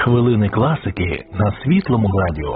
Хвилини класики на Світлому радіо.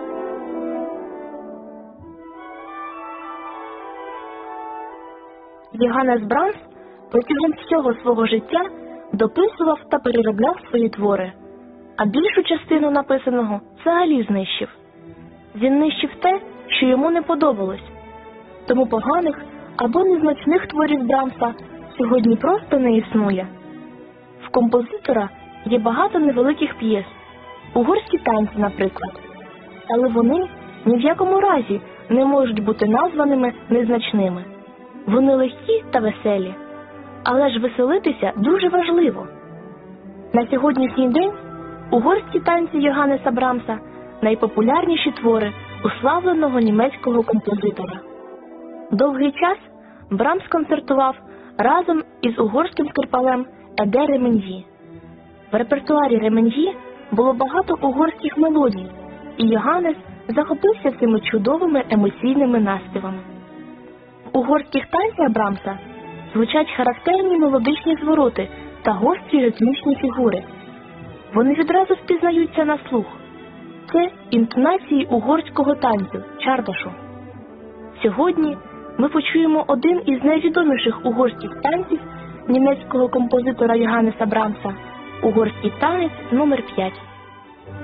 Йоганнес Брамс протягом всього свого життя дописував та переробляв свої твори, а більшу частину написаного взагалі знищив. Він нищив те, що йому не подобалось. Тому поганих або незначних творів Брамса сьогодні просто не існує. В композитора є багато невеликих п'єс, угорські танці, наприклад. Але вони ні в якому разі не можуть бути названими незначними. Вони легкі та веселі. Але ж веселитися дуже важливо. На сьогоднішній день угорські танці Йоганнеса Брамса – найпопулярніші твори уславленого німецького композитора. Довгий час Брамс концертував разом із угорським скрипалем Еде Ремен'ї. В репертуарі Ремен'ї було багато угорських мелодій, і Йоганнес захопився цими чудовими емоційними наспівами. В угорських танцях Брамса звучать характерні мелодичні звороти та гострі ритмічні фігури. Вони відразу впізнаються на слух. Це інтонації угорського танцю – чардашу. Сьогодні ми почуємо один із найвідоміших угорських танців німецького композитора Йоганнеса Брамса – угорський танець номер 5.